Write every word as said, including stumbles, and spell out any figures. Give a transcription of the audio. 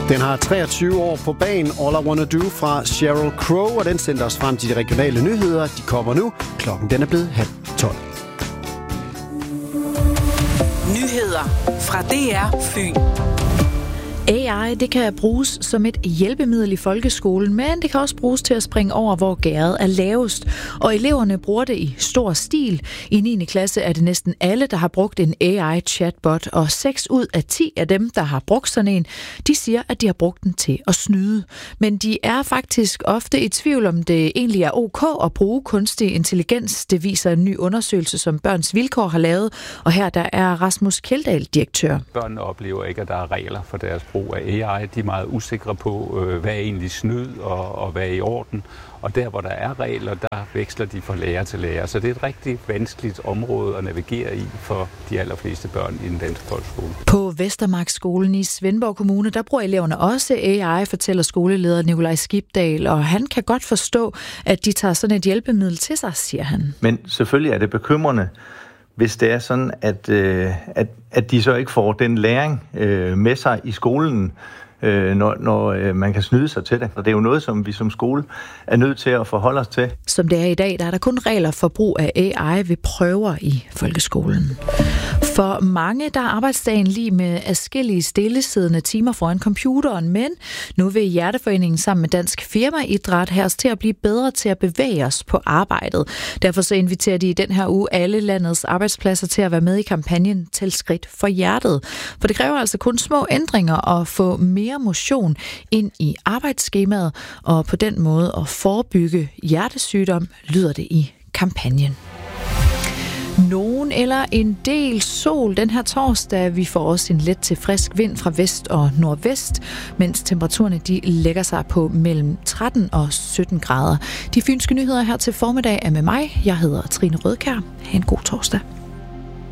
Den har treogtyve år på banen, All I Wanna Do fra Sheryl Crow, og den sendte os frem til de regionale nyheder. De kommer nu. Klokken den er blevet halv tolv. Nyheder fra D R Fyn. A I, det kan bruges som et hjælpemiddel i folkeskolen, men det kan også bruges til at springe over, hvor gærdet er lavest. Og eleverne bruger det i stor stil. I niende klasse er det næsten alle, der har brugt en A I-chatbot, og seks ud af ti af dem, der har brugt sådan en, de siger, at de har brugt den til at snyde. Men de er faktisk ofte i tvivl om, det egentlig er ok at bruge kunstig intelligens. Det viser en ny undersøgelse, som Børns Vilkår har lavet, og her der er Rasmus Kjeldahl direktør. Børnene oplever ikke, at der er regler for deres brug af A I. De er meget usikre på, hvad er egentlig snyd og, og hvad er i orden. Og der, hvor der er regler, der veksler de fra lærer til lærer. Så det er et rigtig vanskeligt område at navigere i for de allerfleste børn i den danske folkeskole. På Vestermarksskolen i Svendborg Kommune, der bruger eleverne også A I, fortæller skoleleder Nikolaj Skibdal, og han kan godt forstå, at de tager sådan et hjælpemiddel til sig, siger han. Men selvfølgelig er det bekymrende, hvis det er sådan, at, øh, at, at de så ikke får den læring øh, med sig i skolen, øh, når, når øh, man kan snyde sig til det. Og det er jo noget, som vi som skole er nødt til at forholde os til. Som det er i dag, der er der kun regler for brug af A I ved prøver i folkeskolen. For mange, der er arbejdsdagen lige med adskillige stillesiddende timer foran computeren, men nu vil Hjerteforeningen sammen med Dansk Firmaidræt have os til at blive bedre til at bevæge os på arbejdet. Derfor så inviterer de i den her uge alle landets arbejdspladser til at være med i kampagnen Tæl skridt for hjertet. For det kræver altså kun små ændringer at få mere motion ind i arbejdsskemaet, og på den måde at forebygge hjertesygdom, lyder det i kampagnen. Nogen eller en del sol den her torsdag. Vi får også en let til frisk vind fra vest og nordvest, mens temperaturerne de lægger sig på mellem tretten og sytten grader. De fynske nyheder her til formiddag er med mig. Jeg hedder Trine Rødkjær. Ha' en god torsdag.